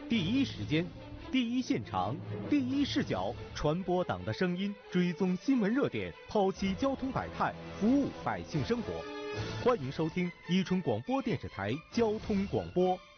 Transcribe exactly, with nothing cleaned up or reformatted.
第一时间，第一现场，第一视角，传播党的声音，追踪新闻热点，剖析交通百态，服务百姓生活。欢迎收听伊春广播电视台交通广播。